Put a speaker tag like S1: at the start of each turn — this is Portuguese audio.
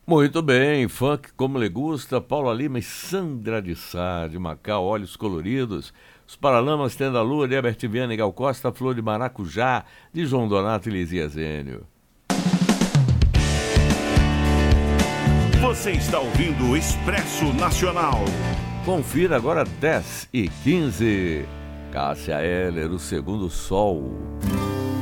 S1: Muito bem, funk como lhe gusta, Paula Lima e Sandra de Sá, de Macau, Olhos Coloridos, Os Paralamas Tenda Lua, de Herbert Viana e Gal Costa, Flor de Maracujá, de João Donato e Lizia Zênio.
S2: Você está ouvindo o Expresso Nacional.
S1: Confira agora 10h15. Cássia Eller, O Segundo Sol.